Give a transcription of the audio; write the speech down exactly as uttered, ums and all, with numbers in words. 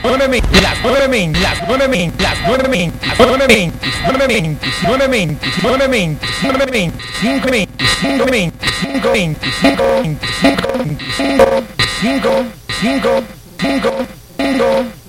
nueve veinte, las nueve veinte, las nueve veinte, las nueve veinte, las nueve veinte, nueve veinte, nueve veinte, nueve veinte, nueve veinte, cinco veinte, cinco veinte, cinco veinte, cinco veinte, cinco veinte, cinco, cinco, cinco, cinco, cinco.